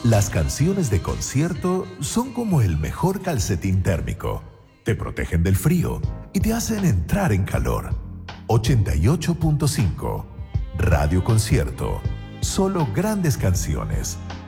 Las canciones de concierto son como el mejor calcetín térmico. Te protegen del frío y te hacen entrar en calor. 88.5 Radio Concierto. Solo grandes canciones.